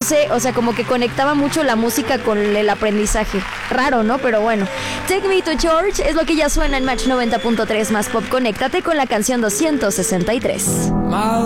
sé, o sea, como que conectaba mucho la música con el aprendizaje. Raro, ¿no? Pero bueno. Take Me to Church es lo que ya suena en Match 90.3 más pop. Conéctate con la canción 263.